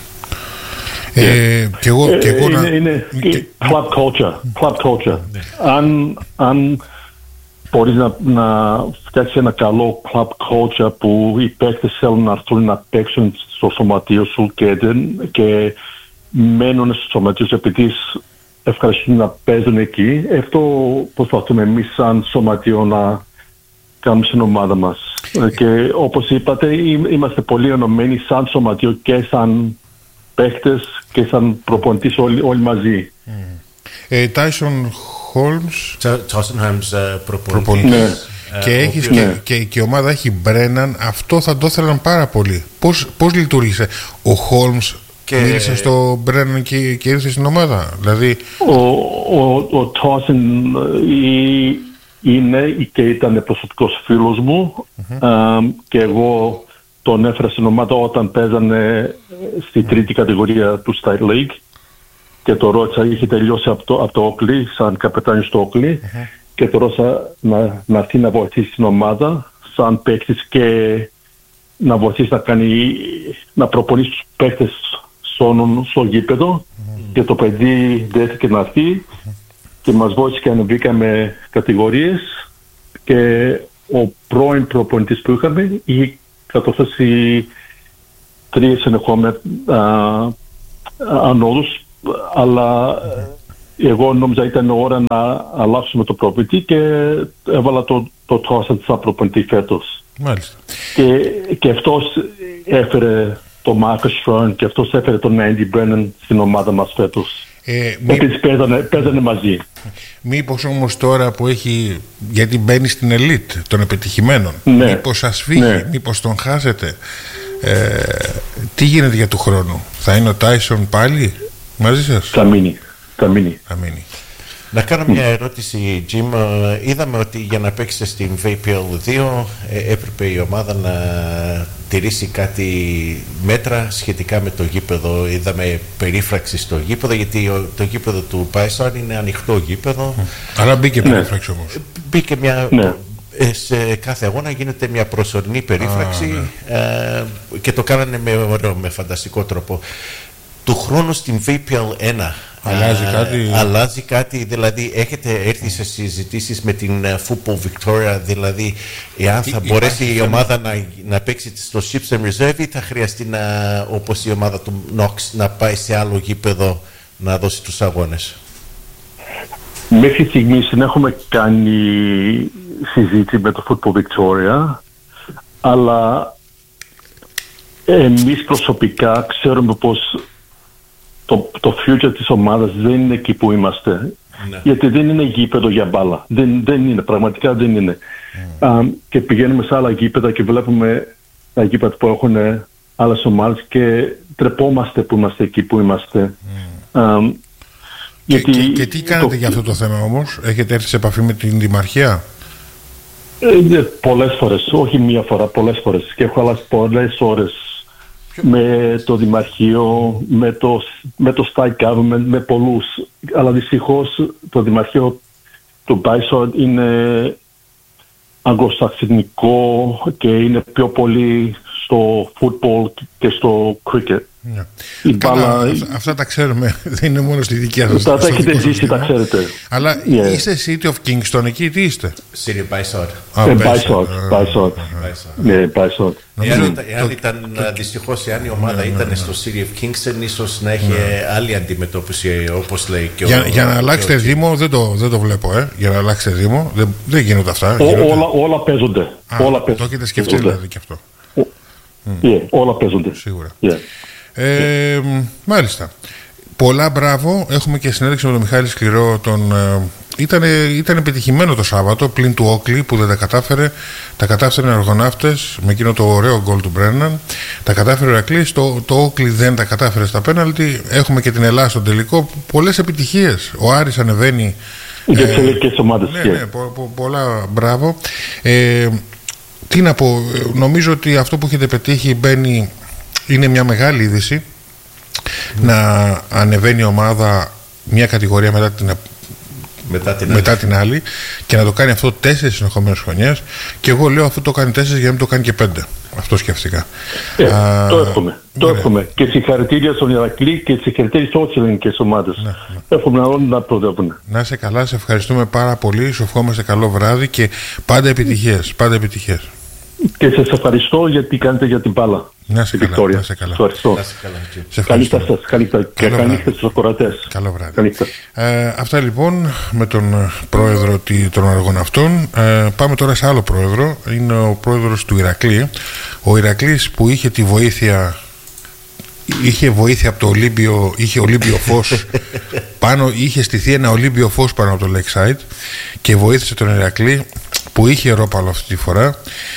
Ε, και εγώ, και εγώ
είναι,
να...
είναι club culture, club culture. αν, αν μπορείς να, να φτιάξεις ένα καλό club culture που οι παίκτες θέλουν να έρθουν να παίξουν στο σωματείο σου και, δεν, και μένουν στο σωματείο σου επειδή ευχαριστούν να παίζουν εκεί, αυτό προσπαθούμε εμείς σαν σωματείο να κάνουμε στην ομάδα μας. Και όπως είπατε, είμαστε πολύ ενωμένοι σαν σωματείο και σαν παίχτες και σαν προπονητής όλοι, όλοι μαζί.
Τάισον Χόλμς
Τάισον Χόλμς προπονητής.
Ναι.
Και, έχεις, ναι. και, και, και η ομάδα έχει Μπρέναν. Αυτό θα το ήθελαν πάρα πολύ. Πώς, πώς λειτουργήσε ο Χόλμς και... μίλησε στο Μπρέναν και, και ήρθε στην ομάδα, δηλαδή...
Ο, ο, ο Τάισον είναι και ήταν προσωπικός φίλος μου, mm-hmm. uh, και εγώ τον έφερα στην ομάδα όταν παίζανε στη τρίτη κατηγορία του State League και το ρώτησα, είχε τελειώσει από το, από το Oakley, σαν καπετάνιος στο Oakley, uh-huh. και το ρώτησα να, να έρθει να βοηθήσει την ομάδα σαν παίκτης και να βοηθήσει να κάνει, να προπονήσει τους παίκτες στο, στο γήπεδο, uh-huh. και το παιδί δέθηκε να έρθει, uh-huh. και μας βοήθησε και ανεβήκαμε κατηγορίες και ο πρώην προπονητής που είχαμε είχε καταθέσει τρεις συνεχόμενες ανόδους, αλλά εγώ νόμιζα ήταν ώρα να αλλάξουμε το προπονητή και έβαλα το, το Τόσαν σαν προπονητή φέτος.
Μάλιστα.
Και, και αυτός έφερε το Μάρκος Στρόν και αυτός έφερε τον Άντι Μπρέναν στην ομάδα μας φέτος. Ε, μη... Επίσης παίζανε, παίζανε μαζί.
Μήπως όμως τώρα που έχει, γιατί μπαίνει στην ελίτ των επιτυχημένων, ναι, μήπως σας φύγει, ναι, μήπως τον χάσετε, ε, τι γίνεται για του χρόνου? Θα είναι ο Τάισον πάλι μαζί σας?
Θα μείνει, θα μείνει.
Θα μείνει.
Να κάνω μια ερώτηση, Jim. Είδαμε ότι για να παίξετε στην βι πι ελ δύο έπρεπε η ομάδα να τηρήσει κάτι μέτρα σχετικά με το γήπεδο. Είδαμε περίφραξη στο γήπεδο, γιατί το γήπεδο του Πάισον είναι ανοιχτό γήπεδο.
Αλλά μπήκε περίφραξη όμως.
Μπήκε μια... Ναι. Σε κάθε αγώνα γίνεται μια προσωρινή περίφραξη. Α, ναι. ε, και το κάνανε με ωραίο, με φανταστικό τρόπο. Του χρόνου στην βι πι ελ ένα
αλλάζει
α,
κάτι.
αλλάζει κάτι, δηλαδή έχετε έρθει σε συζητήσεις με την Football Victoria, δηλαδή εάν θα Τι, μπορέσει η ομάδα να, να παίξει στο Ships and Reserve ή θα χρειαστεί να, όπως η ομάδα του Knox, να πάει σε άλλο γήπεδο να δώσει τους αγώνες?
Μέχρι στιγμής δεν έχουμε κάνει συζήτηση με το Football Victoria, αλλά εμείς προσωπικά ξέρουμε πως το, το future της ομάδας δεν είναι εκεί που είμαστε. Ναι. Γιατί δεν είναι γήπεδο για μπάλα. Δεν, δεν είναι, πραγματικά δεν είναι. Mm. Um, και πηγαίνουμε σε άλλα γήπεδα και βλέπουμε τα γήπεδα που έχουν άλλες ομάδες και τρεπόμαστε που είμαστε εκεί που είμαστε. Mm. Um,
και, γιατί, και, και τι κάνετε το, για αυτό το θέμα όμως? Έχετε έρθει σε επαφή με την Δημαρχία?
Ε, πολλές φορές, όχι μία φορά, πολλές φορές. Και έχω αλλάξει πολλές ώρες με το Δημαρχείο, με το, με το State Government, με πολλούς. Αλλά δυστυχώς το Δημαρχείο του Πάισον είναι αγγλοσαξονικό και είναι πιο πολύ στο football και στο cricket.
Yeah. Καλά, μπάλα... αυτά, αυτά τα ξέρουμε, δεν είναι μόνο στη δικιά σας.
Τα έχετε ζήσει, τα ξέρετε.
Αλλά yeah. είστε City of Kingston εκεί, τι είστε?
City of Bayside.
Bayside.
Εάν ήταν, δυστυχώς, εάν η ομάδα ήταν στο City of Kingston, ίσως να έχει άλλη αντιμετώπιση, όπως λέει και ο...
Για να αλλάξετε Δήμο, δεν το βλέπω, ε. Για να αλλάξετε Δήμο, δεν γίνονται αυτά.
Όλα παίζονται.
Το έχετε σκεφτεί δηλαδή και αυτό?
Όλα παίζονται.
Σίγουρα. Ε, μάλιστα. Πολλά μπράβο. Έχουμε και συνέντευξη με τον Μιχάλη Σκληρό. Τον, ε, ήταν, ήταν επιτυχημένο το Σάββατο, πλην του Όκλι που δεν τα κατάφερε. Τα κατάφεραν οι αργοναύτες με εκείνο το ωραίο γκολ του Μπρέναν. Τα κατάφερε ο Ηρακλής. Το, το Όκλι δεν τα κατάφερε στα πέναλτι. Έχουμε και την Ελλάδα στον τελικό. Πολλές επιτυχίες. Ο Άρης ανεβαίνει.
Για τις ελληνικές ομάδες.
Ναι, ναι, πο, πο, πολλά μπράβο. Ε, τι να πω, νομίζω ότι αυτό που έχετε πετύχει μπαίνει. Είναι μια μεγάλη είδηση mm. να ανεβαίνει η ομάδα μια κατηγορία μετά την,
μετά την,
μετά την άλλη και να το κάνει αυτό τέσσερις συνεχόμενες χρονιές. Και εγώ λέω αφού το κάνει τέσσερις, για να μην το κάνει και πέντε. Αυτό σκέφτηκα.
Ε, Α, το εύχομαι. Το εύχομαι. Και συγχαρητήρια στον Ηρακλή και συγχαρητήρια σε όλες τις ελληνικές ομάδες. Ναι, ναι. Εύχομαι όλοι να προοδεύουν.
Να είσαι καλά, σε ευχαριστούμε πάρα πολύ. Σου ευχόμαστε καλό βράδυ και πάντα επιτυχίες. Πάντα επιτυχίες.
Και σας ευχαριστώ γιατί κάνετε για την μπάλα.
Να σε καλά, να σε καλά.
Ευχαριστώ. Καλή νύχτα σας, καλή νύχτα στους ακροατές.
Καλό βράδυ. Ε, αυτά λοιπόν με τον πρόεδρο των Αργοναυτών. Ε, πάμε τώρα σε άλλο πρόεδρο. Είναι ο πρόεδρος του Ηρακλή. Ο Ηρακλής που είχε τη βοήθεια, είχε βοήθεια από το Ολύμπιο, είχε Ολύμπιο φως πάνω, είχε στηθεί ένα Ολύμπιο φως πάνω από το Lakeside και βοήθησε τον Ηρακλή που είχε ρόπαλο αυτή τη φορά.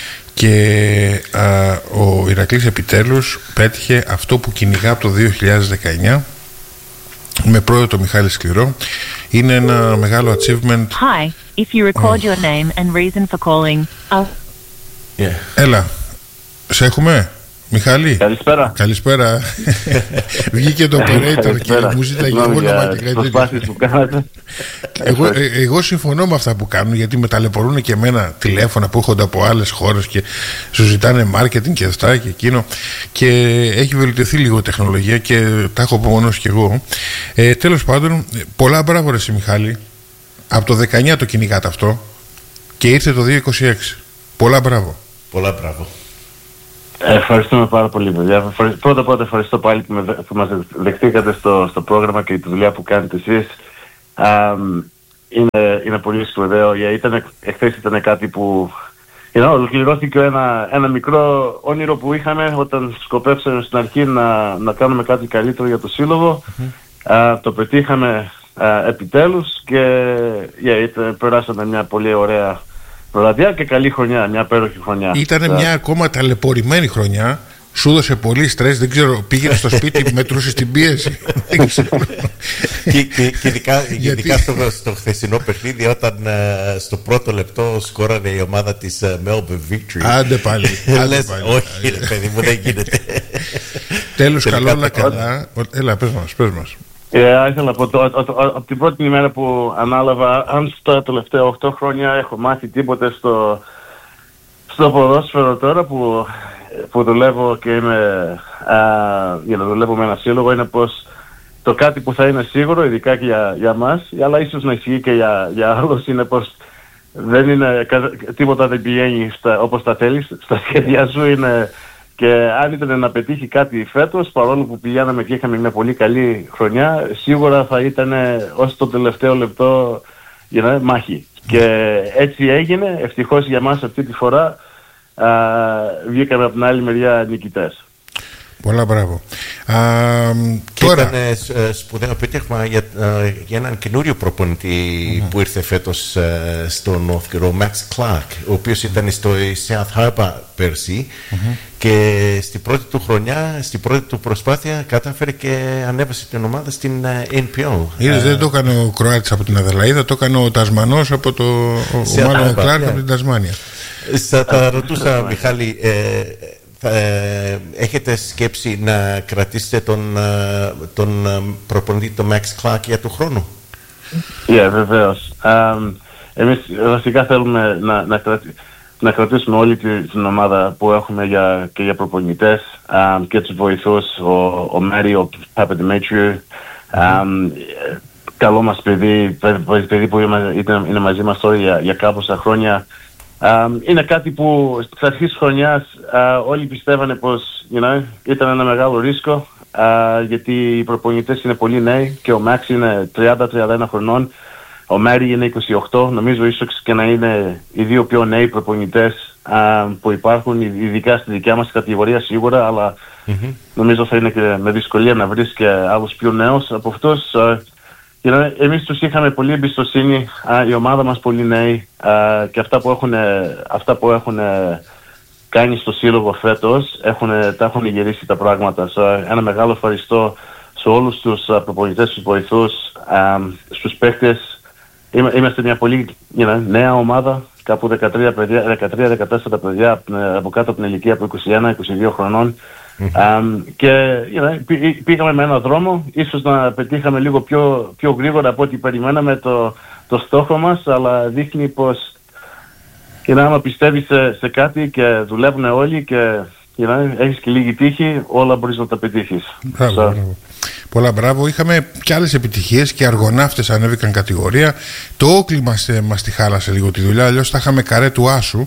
Και α, ο Ηρακλής επιτέλους πέτυχε αυτό που κυνηγά από το δύο χιλιάδες δεκαεννιά με πρόεδρο το Μιχάλη Σκληρό. Είναι ένα μεγάλο achievement.
Hi, if you record oh. your name and reason for calling. Oh.
Yeah. Έλα, σε έχουμε, Μιχάλη.
Καλησπέρα.
Καλησπέρα. Βγήκε το operator και μου ζήταγε όνομα και κάτι τέτοιο. Εγώ, ε, εγώ συμφωνώ με αυτά που κάνουν, γιατί με ταλαιπωρούν και εμένα τηλέφωνα που έχονται από άλλες χώρες και σου ζητάνε marketing και αυτά και εκείνο. Και έχει βελτιωθεί λίγο η τεχνολογία και τα έχω πω μόνος κι εγώ. Ε, τέλος πάντων, πολλά μπράβο ρε Μιχάλη. Από το δεκαεννιά το κυνηγάτε αυτό και ήρθε το δύο είκοσι έξι. Πολλά μπράβο.
Πολλά μπράβο.
Ε, ευχαριστούμε πάρα πολύ, παιδιά. Πρώτα πρώτα ευχαριστώ πάλι που, με, που μας δεχτήκατε στο, στο πρόγραμμα και τη δουλειά που κάνετε εσείς. Um, είναι, είναι πολύ σπουδαίο. Yeah, εχθές ήταν κάτι που you know, ολοκληρώθηκε ένα, ένα μικρό όνειρο που είχαμε όταν σκοπεύσαμε στην αρχή να, να κάνουμε κάτι καλύτερο για το σύλλογο. Mm-hmm. Uh, το πετύχαμε uh, επιτέλους και yeah, ήταν, περάσαμε μια πολύ ωραία βραδιά και καλή χρονιά, μια πέροχη χρονιά.
Ήτανε yeah. μια ακόμα ταλαιπωρημένη χρονιά. Σου έδωσε πολύ στρες, δεν ξέρω, πήγαινε στο σπίτι, μετρούσες την πίεση.
και, και, και ειδικά, ειδικά στο, στο χθεσινό παιχνίδι, όταν uh, στο πρώτο λεπτό σκόρανε η ομάδα της uh, Melbourne Victory.
Άντε πάλι.
Λες, όχι ρε παιδί μου, δεν γίνεται.
Τέλος, καλό όλα καλά. Έλα, πες μας, πες μας.
Yeah, ήθελα να πω, από την πρώτη ημέρα που ανάλαβα, αν στα τελευταία οκτώ χρόνια έχω μάθει τίποτε στο, στο ποδόσφαιρο τώρα που, που δουλεύω και είμαι, α, για να δουλεύω με ένα σύλλογο, είναι πως το κάτι που θα είναι σίγουρο, ειδικά και για, για μας, αλλά ίσως να ισχύει και για, για άλλους, είναι πως δεν είναι, τίποτα δεν πηγαίνει στα, όπως τα θέλεις, στα σχέδια σου είναι. Και αν ήταν να πετύχει κάτι φέτος, παρόλο που πηγαίναμε και είχαμε μια πολύ καλή χρονιά, σίγουρα θα ήταν ως το τελευταίο λεπτό you know, μάχη. Και έτσι έγινε, ευτυχώς για μας αυτή τη φορά α, βγήκαμε από την άλλη μεριά νικητές.
Πολλά μπράβο. Α,
και
τώρα...
ήταν ε, σπουδαίο επίτευγμα για, ε, για έναν καινούριο προπονητή mm-hmm. που ήρθε φέτος ε, στο North, ο Max Clark, ο οποίος ήταν στο South Harbour πέρσι mm-hmm. και στην πρώτη του χρονιά, στην πρώτη του προσπάθεια κατάφερε και ανέβασε την ομάδα στην uh, N P L.
Είδες, uh, δεν το έκανε ο Κροάτης από την Αδελαΐδα, το έκανε ο Τασμανός από το ο Μάλλον Κλάρκ από την Τασμάνια.
Θα τα ρωτούσα, Μιχάλη, ε, θα, ε, έχετε σκέψη να κρατήσετε τον, τον προπονητή, τον Max Clark, για του χρόνου?
Yeah, βεβαίως. Um, εμείς βασικά θέλουμε να, να, κρατη, να κρατήσουμε όλη την ομάδα που έχουμε για, και για προπονητές um, και τους βοηθούς, ο, ο Μάρι, ο Παπαδημήτριου, um, καλό μας παιδί, παιδί που είναι μαζί μας τώρα για, για κάμποσα χρόνια. Um, είναι κάτι που στις αρχές της χρονιάς uh, όλοι πιστεύανε πως you know, ήταν ένα μεγάλο ρίσκο uh, γιατί οι προπονητές είναι πολύ νέοι και ο Max είναι τριάντα τριάντα ένα χρονών, ο Μάρι είναι είκοσι οκτώ, νομίζω ίσως και να είναι οι δύο πιο νέοι προπονητές uh, που υπάρχουν, ειδικά στη δικιά μας κατηγορία σίγουρα, αλλά mm-hmm. νομίζω θα είναι και με δυσκολία να βρεις και άλλους πιο νέους από αυτούς. Uh, You know, εμείς τους είχαμε πολύ εμπιστοσύνη, α, η ομάδα μας πολύ νέοι α, και αυτά που έχουν, αυτά που έχουν κάνει στο σύλλογο φέτος έχουν, τα έχουν γυρίσει τα πράγματα. So, ένα μεγάλο ευχαριστώ σε όλους τους προπονητές, τους βοηθούς, α, στους παίκτες. Είμα, είμαστε μια πολύ you know, νέα ομάδα, κάπου δεκατρία δεκατέσσερα παιδιά από κάτω από την ηλικία από είκοσι ένα είκοσι δύο χρονών. Mm-hmm. Um, και you know, πή, πήγαμε με έναν δρόμο, ίσως να πετύχαμε λίγο πιο, πιο γρήγορα από ό,τι περιμέναμε το, το στόχο μας, αλλά δείχνει πως you know, άμα πιστεύεις σε, σε κάτι και δουλεύουν όλοι και you know, έχεις και λίγη τύχη, όλα μπορείς να τα πετύχεις.
Μπράβο, so. μπράβο. Πολλά μπράβο. Είχαμε και άλλες επιτυχίες και αργοναύτες ανέβηκαν κατηγορία. Το Όκλι μας, μας τη χάλασε λίγο τη δουλειά, αλλιώς θα είχαμε καρέ του Άσου.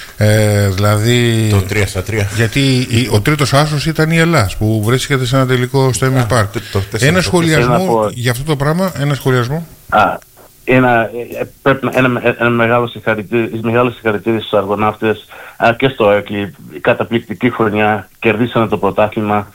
Ε, δηλαδή,
το τρία στα τρία.
Γιατί η, ο τρίτος άσος ήταν η Ελλάς που βρίσκεται σε ένα τελικό στο Έμι Πάρκ. Ένα σχολιασμό πω... για αυτό το πράγμα, ένα σχολιασμό.
Α, ένα, πρέπει, ένα, ένα μεγάλο συγχαρητήρι στους αργοναύτες α, και στο Όκλι. Καταπληκτική χρονιά, κερδίσανε το πρωτάθλημα.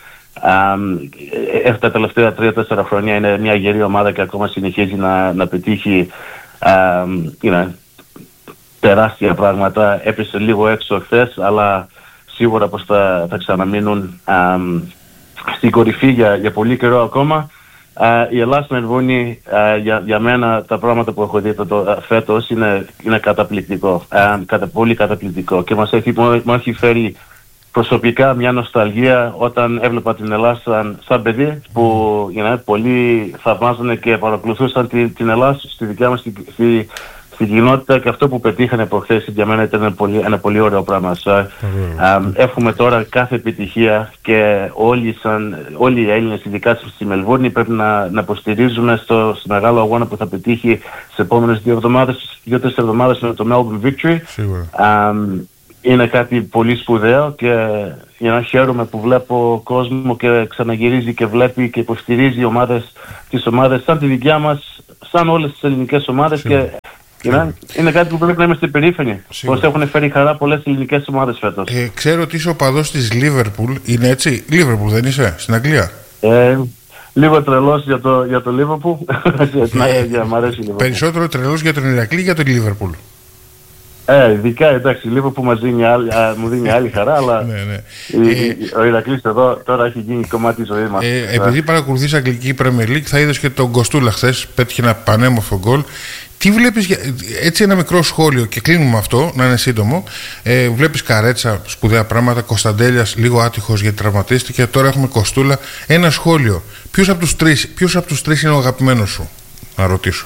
Um, τα τελευταία τρία τέσσερα χρόνια είναι μια γερή ομάδα και ακόμα συνεχίζει να, να πετύχει um, you know, τεράστια πράγματα. Έπεσε λίγο έξω χθες, αλλά σίγουρα πως θα, θα ξαναμείνουν um, στην κορυφή για, για πολύ καιρό ακόμα. Uh, η Ελλάς Μελβούνι, uh, για, για μένα τα πράγματα που έχω δει το, το, uh, φέτος είναι, είναι καταπληκτικό, uh, κατα, πολύ καταπληκτικό και μας έχει, μου, μου έχει φέρει προσωπικά μια νοσταλγία όταν έβλεπα την Ελλάδα σαν, σαν παιδί που you know, πολλοί θαυμάζανε και παρακολουθούσαν την, την Ελλάδα στη δικιά μας στη, στη, στην κοινότητα και αυτό που πετύχανε προχθές για μένα ήταν ένα πολύ, ένα πολύ ωραίο πράγμα. So, mm. um, εύχομαι τώρα κάθε επιτυχία και όλοι, σαν, όλοι οι Έλληνες, ειδικά στη Μελβούρνη, πρέπει να, να υποστηρίζουμε στο, στο μεγάλο αγώνα που θα πετύχει στις επόμενες δύο εβδομάδες, δύο-τρεις εβδομάδες με το Melbourne Victory.
Σίγουρα.
Um, είναι κάτι πολύ σπουδαίο και για να χαίρομαι που βλέπω κόσμο και ξαναγυρίζει και βλέπει και υποστηρίζει ομάδες, τις ομάδες σαν τη δικιά μας, σαν όλες τις ελληνικές ομάδες και είναι, είναι κάτι που πρέπει να είμαστε περήφανοι. Πως έχουν φέρει χαρά πολλές ελληνικές ομάδες φέτος.
Ε, ξέρω ότι είσαι οπαδός της Λίβερπουλ, είναι έτσι? Λίβερπουλ δεν είσαι, στην Αγγλία?
Ε, λίγο τρελός για το, για το Λίβερπουλ. Μ' αρέσει η Λίβερπουλ.
Περισσότερο τρελός για τον Ηρακλή ή για τον Λίβερπουλ?
Ε, ειδικά εντάξει, λίγο που μας δίνει άλλη, α, μου δίνει άλλη χαρά, αλλά
ναι, ναι.
η, ε, ο Ηρακλής εδώ τώρα έχει γίνει κομμάτι της ζωής μας.
Ε, επειδή παρακολουθείς αγγλική Premier League, θα είδες και τον Κοστούλα χθες, πέτυχε ένα πανέμορφο γκολ. Τι βλέπεις, έτσι ένα μικρό σχόλιο και κλείνουμε αυτό, να είναι σύντομο. Ε, βλέπεις Καρέτσα, σπουδαία πράγματα, Κωνσταντέλιας λίγο άτυχος γιατί τραυματίστηκε, τώρα έχουμε Κοστούλα. Ένα σχόλιο, ποιος από τους τρεις, ποιος από τους τρεις είναι ο αγαπημένος σου, να ρωτήσω?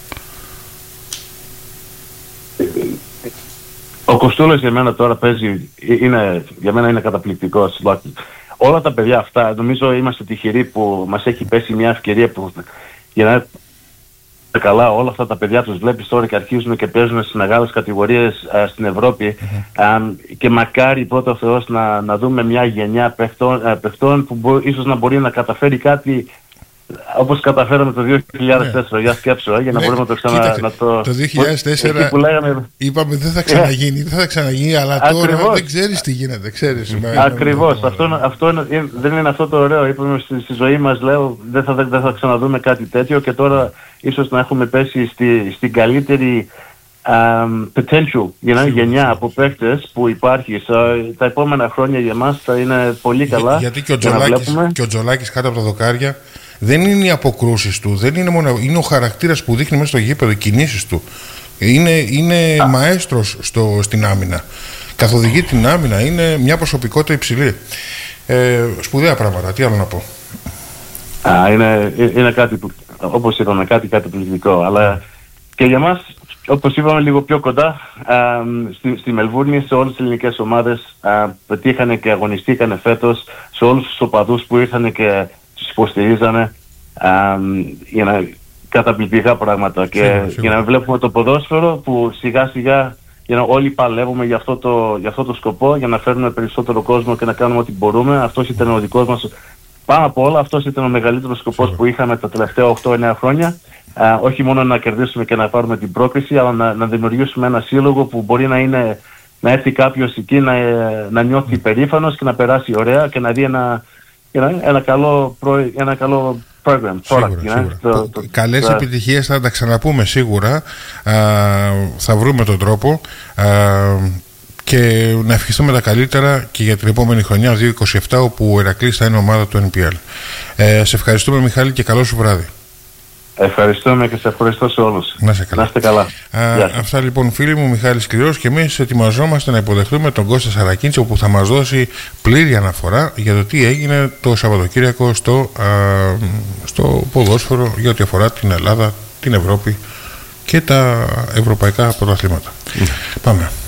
Ο Κοστούλας για μένα τώρα παίζει, είναι, για μένα είναι καταπληκτικός. Όλα τα παιδιά αυτά, νομίζω είμαστε τυχεροί που μας έχει πέσει μια ευκαιρία που για να καλά όλα αυτά τα παιδιά τους βλέπεις τώρα και αρχίζουν και παίζουν στις μεγάλες κατηγορίες α, στην Ευρώπη mm-hmm. α, και μακάρι πρώτα ο Θεός να, να δούμε μια γενιά παιχτών, α, παιχτών που μπο, ίσως να μπορεί να καταφέρει κάτι όπως καταφέραμε το δύο χιλιάδες τέσσερα, για σκέψω, για να ναι, μπορούμε να το ξανα...
Κοίταξε,
να το...
το δύο χιλιάδες τέσσερα που λέγαμε... είπαμε δεν θα ξαναγίνει, δεν θα ξαναγίνει, αλλά τώρα ακριβώς. Δεν ξέρεις τι γίνεται, ξέρεις.
Ακριβώς, το... αυτό, αυτό είναι, δεν είναι αυτό το ωραίο, είπαμε στη, στη ζωή μας, λέω, δεν θα, δεν θα ξαναδούμε κάτι τέτοιο και τώρα ίσως να έχουμε πέσει στη, στην καλύτερη Um, potential για να γενιά από παίκτες που υπάρχει so, τα επόμενα χρόνια για μας θα είναι πολύ καλά.
Για, γιατί και ο, Τζολάκης, και ο Τζολάκης κάτω από τα δοκάρια δεν είναι οι αποκρούσεις του, δεν είναι, μόνο, είναι ο χαρακτήρας που δείχνει μέσα στο γήπεδο, οι κινήσεις του. Είναι, είναι μαέστρος στο, στην άμυνα. Καθοδηγεί την άμυνα, είναι μια προσωπικότητα υψηλή. Ε, σπουδαία πράγματα, τι άλλο να πω.
Α, είναι, είναι κάτι που, όπως είπαμε, κάτι καταπληκτικό, αλλά και για μας, όπως είπαμε λίγο πιο κοντά, α, στη, στη Μελβούρνη, σε όλες τις ελληνικές ομάδες α, πετύχανε και αγωνιστήκανε φέτος, σε όλους τους οπαδούς που ήρθανε και τους υποστηρίζανε α, για να καταπληκτικά πράγματα και σίγουρα, σίγουρα. Για να βλέπουμε το ποδόσφαιρο που σιγά σιγά για να όλοι παλεύουμε για αυτό, το, για αυτό το σκοπό, για να φέρνουμε περισσότερο κόσμο και να κάνουμε ό,τι μπορούμε. Αυτός ήταν ο δικός μας, πάνω από όλα αυτός ήταν ο μεγαλύτερος σκοπός που είχαμε τα τελευταία οκτώ εννέα χρόνια. Uh, όχι μόνο να κερδίσουμε και να πάρουμε την πρόκριση, αλλά να, να δημιουργήσουμε ένα σύλλογο που μπορεί να, είναι, να έρθει κάποιος εκεί να, να νιώθει περήφανος και να περάσει ωραία και να δει ένα, ένα, ένα, καλό, προ, ένα καλό program.
Σίγουρα, product, σίγουρα. Το, το, Καλές το, επιτυχίες, θα τα ξαναπούμε σίγουρα. Α, θα βρούμε τον τρόπο α, και να ευχηθούμε τα καλύτερα και για την επόμενη χρονιά δύο χιλιάδες είκοσι επτά, όπου ο Ηρακλής θα είναι ομάδα του Εν Πι Ελ. Ε, σε ευχαριστούμε, Μιχάλη, και καλό σου βράδυ.
Ευχαριστούμε και σε ευχαριστώ σε όλους.
Να είστε καλά.
Να είστε καλά.
Α, αυτά λοιπόν, φίλοι μου, Μιχάλης Κληρός, και εμείς ετοιμαζόμαστε να υποδεχτούμε τον Κώστα Σαρακίντσο, που θα μας δώσει πλήρη αναφορά για το τι έγινε το Σαββατοκύριακο στο, α, στο ποδόσφαιρο για ό,τι αφορά την Ελλάδα, την Ευρώπη και τα ευρωπαϊκά πρωταθλήματα. Mm. Πάμε.